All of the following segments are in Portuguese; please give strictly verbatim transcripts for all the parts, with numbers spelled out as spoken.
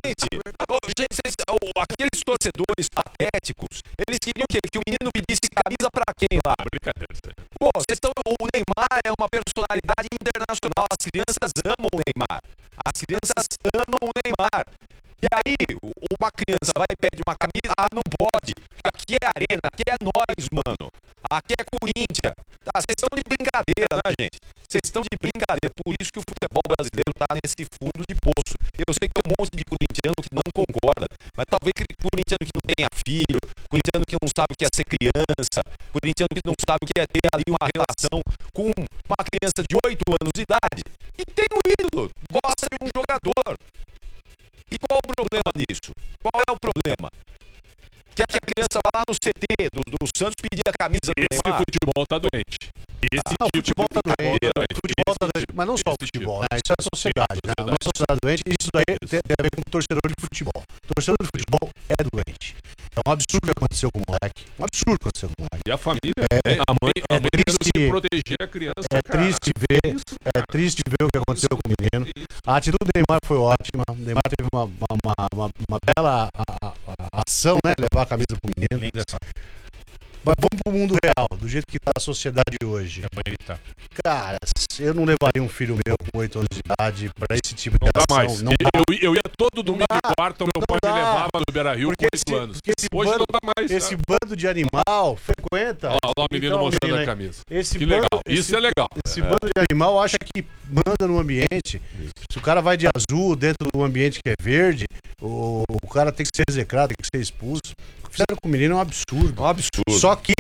Exatamente. Gente, vocês, aqueles torcedores patéticos, eles queriam que, que o menino pedisse camisa pra quem lá? Brincadeira. Pô, vocês estão. O Neymar é uma personalidade internacional. As crianças amam o Neymar. As crianças amam o Neymar. E aí, uma criança vai e pede uma camisa, ah, não pode. Aqui é arena, aqui é nós, mano. Aqui é Corinthians. Tá, vocês estão de brincadeira, né, gente? Vocês estão de brincadeira. Por isso que o futebol brasileiro tá nesse fundo de poço. Eu sei que tem um monte de corintiano que não concorda, mas talvez corintiano que não tenha filho, corintiano que não sabe o que é ser criança, corintiano que não sabe o que é ter ali uma relação com uma criança de oito anos de idade. E tem um ídolo, gosta de um jogador. E qual é o problema disso? Qual é o problema? Quer que a criança vá lá no C T do, do Santos pedir a camisa do Esse Neymar? futebol tá doente. Esse Ah, o tipo futebol de tá doente. futebol tá doente. Futebol tá doente. Mas não só o Esse futebol, tipo. né? Isso é a sociedade, né? Uma sociedade doente, isso daí tem, tem a ver com o torcedor de futebol. O torcedor de futebol é doente. É um absurdo o que aconteceu com o moleque. Um absurdo o que aconteceu com o moleque. E a família, É, né? a mãe, a é mãe tendo triste. que proteger a criança. É cara. triste ver, Isso, é cara. triste ver o que aconteceu com o menino. A atitude do Neymar foi ótima. O Neymar teve uma, uma, uma, uma, uma bela a, a, a ação, né? Levar a camisa pro menino. Mas vamos pro mundo real, do jeito que tá a sociedade hoje. Cara, eu não levaria um filho meu com oito anos de idade pra esse tipo de Não dá ação. mais. Não eu, dá. eu, eu ia todo domingo dá. e quarto, meu Não pai dá. me levava no Beira-Rio com Porque oito esse- anos. porque esse Hoje bando- não dá mais. Esse cara. bando de animal frequenta. Olha lá o menino Então, mostrando menino, a camisa. Esse Que bando, legal. esse- Isso é legal. Esse É. bando de animal acha que manda no ambiente. Se o cara vai de azul dentro do ambiente que é verde, o, o cara tem que ser execrado, tem que ser expulso. O que fizeram com o menino é um absurdo. Um absurdo. Só que,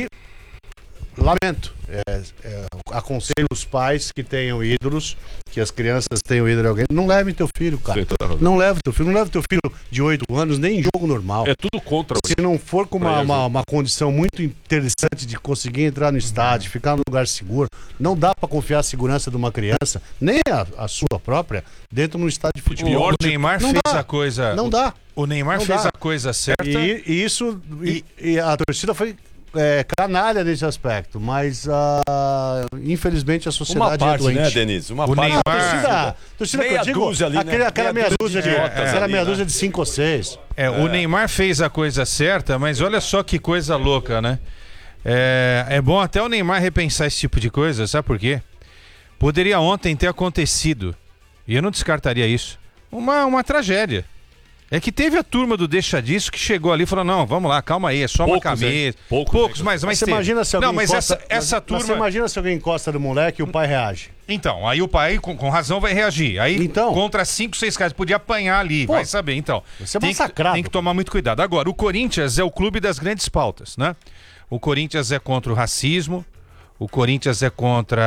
lamento, é, é, aconselho os pais que tenham ídolos, que as crianças tenham ídolo de alguém, não leve teu filho, cara. Você tá razão. Não leve teu filho, não leve teu filho de oito anos, nem em jogo normal. É tudo contra hoje. Se não for com uma, uma, uma condição muito interessante de conseguir entrar no estádio, ficar num lugar seguro, não dá pra confiar a segurança de uma criança, nem a, a sua própria, dentro de um estádio de futebol. Pior O Neymar Não fez dá. a coisa. Não dá. O Neymar Não fez dá. a coisa certa. E, e isso, e, e a torcida foi é, canalha nesse aspecto, mas ah, infelizmente a Uma sociedade parte, é doente. né, Denise? Uma O parte. Neymar- A torcida, torcida que Meia eu digo, dúzia ali, né? aquele, aquela meia Meia dúzia de, dúzia de idiotas aquela ali, meia né? dúzia de cinco ou seis. É, o Neymar fez a coisa certa, mas olha só que coisa louca, né? É, é bom até o Neymar repensar esse tipo de coisa, sabe por quê? Poderia ontem ter acontecido, e eu não descartaria isso, uma, uma tragédia. É que teve a turma do Deixa Disso que chegou ali e falou: não, vamos lá, calma aí, é só uma Poucos, camisa. hein? Poucos, Poucos, hein? mas, mas Você teve. imagina se alguém Não, mas encosta, essa, essa mas, turma. mas você imagina se alguém encosta no moleque e o pai reage. Então, aí o pai, com, com razão, vai reagir. Aí, Então. contra cinco, seis caras, podia apanhar ali, Pô, vai saber. Então, você é tem, que, massacrado. tem que tomar muito cuidado. Agora, o Corinthians é o clube das grandes pautas, né? O Corinthians é contra o racismo, o Corinthians é contra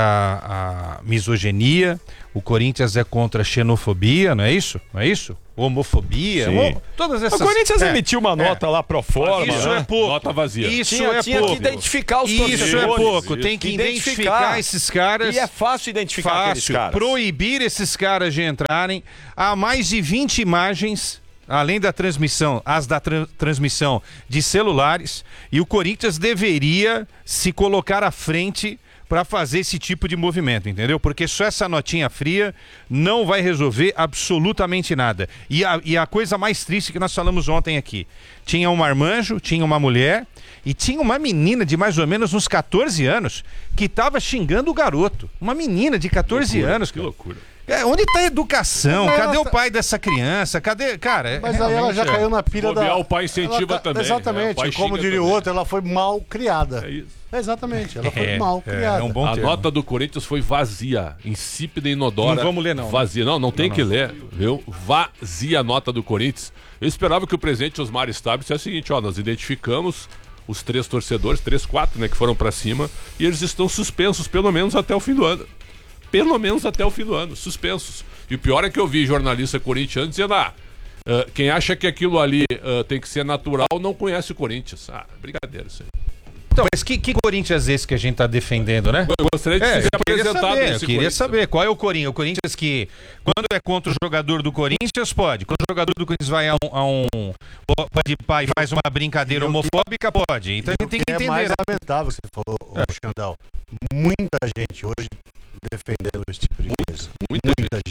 a misoginia, o Corinthians é contra a xenofobia, não é isso? Não é isso? Homofobia, Sim. homo- todas essas... O Corinthians É. emitiu uma nota lá pro forma, Isso né? é pouco. Nota vazia. Isso Tinha, é tinha pouco. que identificar os Isso torcedores. é pouco. Isso. Tem que Identificar. identificar esses caras. E é fácil identificar aqueles Fácil. caras. Proibir esses caras de entrarem. Há mais de vinte imagens, além da transmissão, as da tra- transmissão de celulares. E o Corinthians deveria se colocar à frente para fazer esse tipo de movimento, entendeu? Porque só essa notinha fria não vai resolver absolutamente nada. E a, e a coisa mais triste que nós falamos ontem aqui: tinha um marmanjo, tinha uma mulher e tinha uma menina de mais ou menos uns catorze anos que estava xingando o garoto. Uma menina de catorze Loucura, anos. Que loucura. É, onde está a educação? Mas Cadê ela o tá- pai dessa criança? Cadê, cara? é- Mas aí ela já realmente é. caiu na pilha Bobear, da... o pai incentiva Ela tá- também, né? Exatamente, O pai como xinga diria o também. outro, ela foi mal criada. É isso. Exatamente, ela foi É, mal é, criada. é um bom A termo. nota do Corinthians foi vazia, insípida e inodora. Não vamos ler, não, né? Vazia. Não, não tem Não, que não. ler, viu? Vazia a nota do Corinthians. Eu esperava que o presidente Osmar Stabile dissesse o seguinte: ó, nós identificamos os três torcedores, três, quatro, né, que foram pra cima, e eles estão suspensos pelo menos até o fim do ano. Pelo menos até o fim do ano, suspensos. E o pior é que eu vi jornalista corintiano dizendo: ah, uh, quem acha que aquilo ali uh, tem que ser natural não conhece o Corinthians. Ah, brincadeira isso aí. Então, mas que, que Corinthians é esse que a gente tá defendendo, né? Eu gostaria de É, ser eu queria apresentado saber, eu nesse queria Corinthians. saber qual é o Corinthians. O Corinthians que, quando é contra o jogador do Corinthians, pode. Quando o jogador do Corinthians vai a um, a um pode pai faz uma brincadeira homofóbica, pode. Então a gente tem que é entender. mais lamentável, você falou, ô, Xandão. Muita gente hoje defendendo esse tipo de coisa. Muita, Muita gente,